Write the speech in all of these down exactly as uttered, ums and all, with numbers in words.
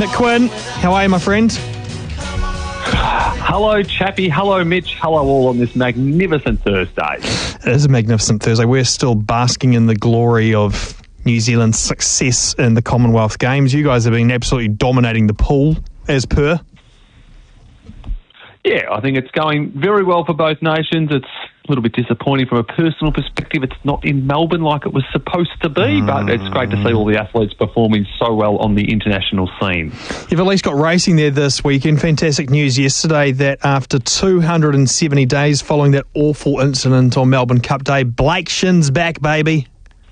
Nick Quinn, how are you, my friend? Hello, Chappie. Hello, Mitch. Hello, all on this magnificent Thursday. It is a magnificent Thursday. We're still basking in the glory of New Zealand's success in the Commonwealth Games. You guys have been absolutely dominating the pool, as per. Yeah, I think it's going very well for both nations. It's a little bit disappointing from a personal perspective. It's not in Melbourne like it was supposed to be, mm. but it's great to see all the athletes performing so well on the international scene. You've at least got racing there this weekend. Fantastic news yesterday that after two hundred seventy days following that awful incident on Melbourne Cup Day, Blake Shin's back, baby.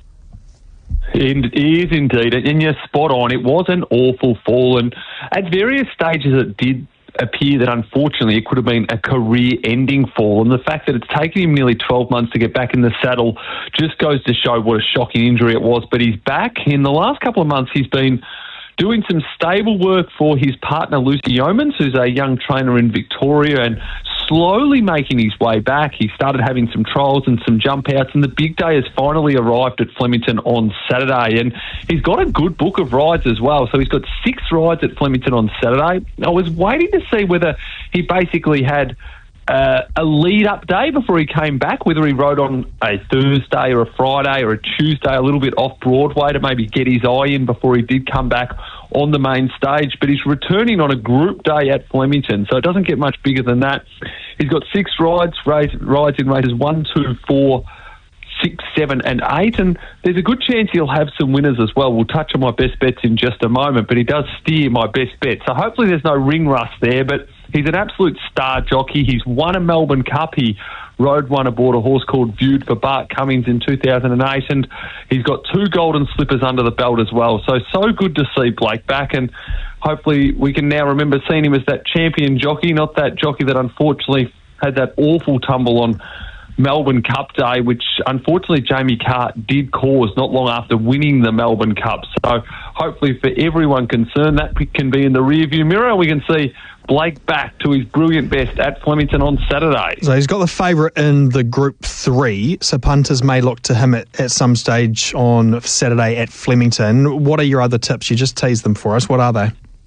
It is indeed, and you're spot on. It was an awful fall, and at various stages it did appear that unfortunately it could have been a career-ending fall, and the fact that it's taken him nearly twelve months to get back in the saddle just goes to show what a shocking injury it was. But he's back. In the last couple of months he's been doing some stable work for his partner Lucy Yeomans, who's a young trainer in Victoria, and slowly making his way back. He started having some trials and some jump outs, and the big day has finally arrived at Flemington on Saturday, and he's got a good book of rides as well. So he's got six rides at Flemington on Saturday. I was waiting to see whether he basically had Uh, a lead-up day before he came back, whether he rode on a Thursday or a Friday or a Tuesday, a little bit off Broadway to maybe get his eye in before he did come back on the main stage. But he's returning on a group day at Flemington, so it doesn't get much bigger than that. He's got six rides, race, rides in races one, two, four, six, seven and eight, and there's a good chance he'll have some winners as well. We'll touch on my best bets in just a moment, but he does steer my best bet. So hopefully there's no ring rust there, but he's an absolute star jockey. He's won a Melbourne Cup. He rode one aboard a horse called Viewed for Bart Cummings in two thousand eight, and he's got two golden slippers under the belt as well. So, so good to see Blake back, and hopefully we can now remember seeing him as that champion jockey, not that jockey that unfortunately had that awful tumble on Melbourne Cup Day, which unfortunately Jamie Carr did cause not long after winning the Melbourne Cup. So hopefully for everyone concerned, that can be in the rearview mirror, and we can see Blake back to his brilliant best at Flemington on Saturday. So he's got the favourite in the Group three, so punters may look to him at, at some stage on Saturday at Flemington. What are your other tips? You just teased them for us. What are they?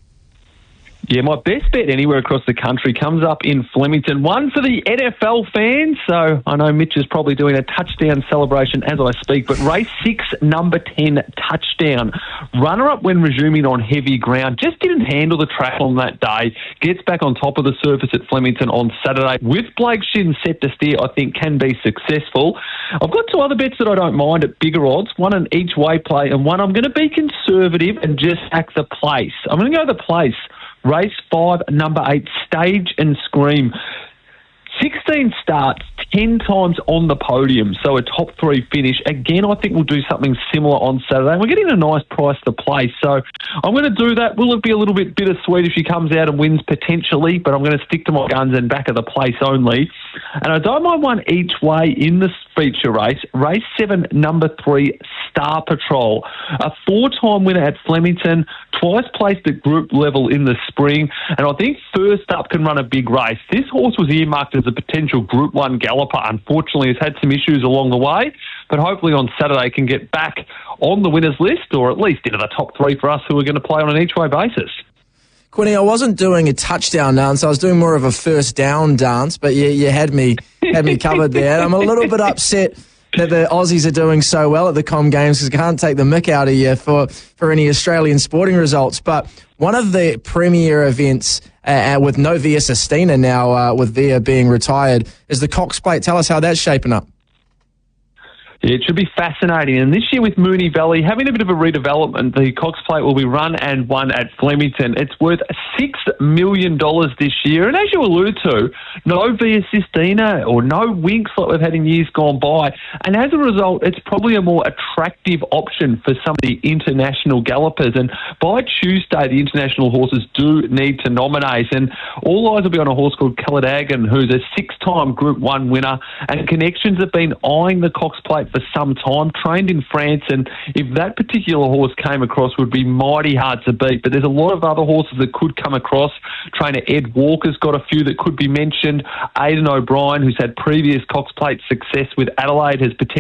Yeah, my best bet anywhere across the country comes up in Flemington. One for the N F L fans. So I know Mitch is probably doing a touchdown celebration as I speak, but race six, number ten, Touchdown. Runner-up when resuming on heavy ground. Just didn't handle the track on that day. Gets back on top of the surface at Flemington on Saturday. With Blake Shin set to steer, I think can be successful. I've got two other bets that I don't mind at bigger odds. One an each way play, and one I'm going to be conservative and just hack the place. I'm going to go the place. Race five, number eight, Stage and Scream. sixteen starts, ten times on the podium, so a top three finish. Again, I think we'll do something similar on Saturday. We're getting a nice price to play, so I'm going to do that. Will it be a little bit bittersweet if she comes out and wins potentially, but I'm going to stick to my guns and back of the place only. And I don't mind one each way in this feature race. Race seven, number three, Star Patrol. A four-time winner at Flemington, twice placed at group level in the spring, and I think first up can run a big race. This horse was earmarked as a potential Group one galloper. Unfortunately, has had some issues along the way, but hopefully on Saturday can get back on the winners list, or at least into the top three for us who are going to play on an each-way basis. Quinny, I wasn't doing a touchdown dance. I was doing more of a first down dance, but you, you had me had me covered there. I'm a little bit upset that the Aussies are doing so well at the Com Games because I can't take the mick out of you for, for any Australian sporting results. But one of the premier events uh, with Novia Sestina now, uh, with Via being retired, is the Cox Plate. Tell us how that's shaping up. Yeah, it should be fascinating. And this year with Moonee Valley having a bit of a redevelopment, the Cox Plate will be run and won at Flemington. It's worth six million dollars this year. And as you alluded to, no Via Sistina or no Winx like we've had in years gone by. And as a result, it's probably a more attractive option for some of the international gallopers. And by Tuesday, the international horses do need to nominate. And all eyes will be on a horse called Caladagan, who's a six-time Group one winner. And connections have been eyeing the Cox Plate for some time, trained in France, and if that particular horse came across, would be mighty hard to beat. But there's a lot of other horses that could come across. Trainer Ed Walker's got a few that could be mentioned. Aidan O'Brien, who's had previous Cox Plate success with Adelaide, has potentially